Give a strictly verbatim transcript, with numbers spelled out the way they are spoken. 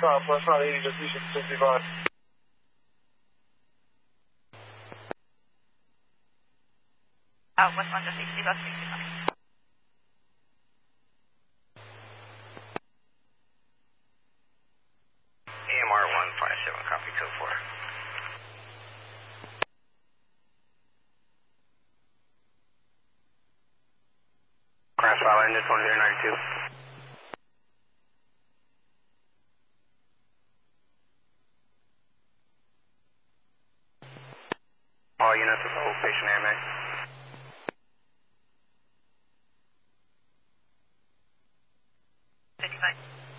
Southwest Route eighty, Decision fifty-five. Southwest one, sixty-five, sixty-five. E M R one five seven, copy two four. Crash file ended twenty-three ninety-two. All units below patient A M A. fifty-five.